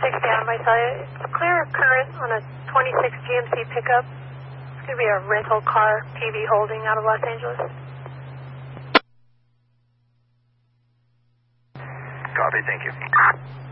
60 on my side. It's clear current on a 26 GMC pickup. It's going to be a rental car, PV Holding out of Los Angeles. Copy, thank you.